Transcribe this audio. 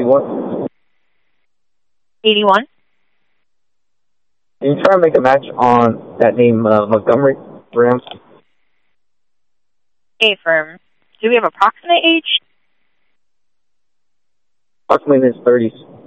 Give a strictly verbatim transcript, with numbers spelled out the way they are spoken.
eighty-one. eighty-one. Can you try to make a match on that name, uh, Montgomery Rams? A-firm. Do we have approximate age? Approximately in his thirties.